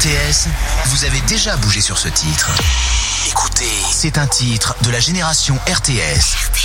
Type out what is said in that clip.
RTS, vous avez déjà bougé sur ce titre. Écoutez, c'est un titre de la génération RTS.